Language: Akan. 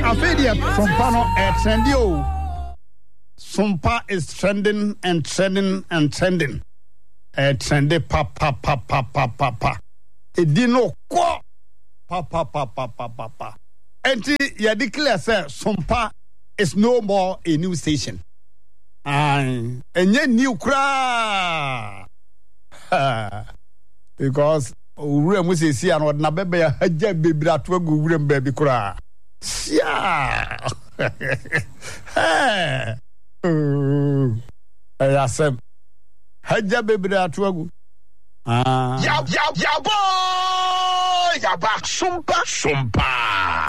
Afidia Sumpa no trendy o. Sumpa is trending and trending and trending. Trendy pa. Edino kwa pa. Enti ya declare say Sumpa is no more a new station. Enye new kra. Because ure mu se si an na bebe ya haja bebra to agu ure mbabi kra. Sia. Ayasem. Haja bebra to agu. Ya boy! Ya ba sumpa.